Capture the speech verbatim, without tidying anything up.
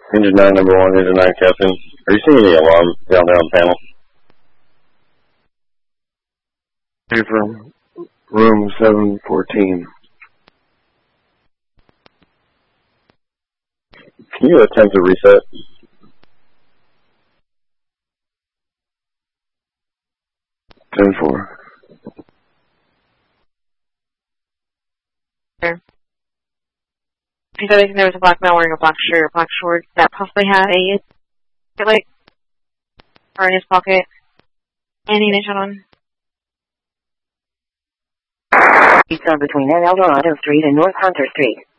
Engine nine, number one, engine nine, Captain. Are you seeing any alarm down there on the panel? Hey, from room seven fourteen. Can you attempt to reset? ten four. Sure. He said there was a black male wearing a black shirt, black shorts that possibly had a like or in his pocket. Any initial on? He's on between N. Eldorado Street and North Hunter Street.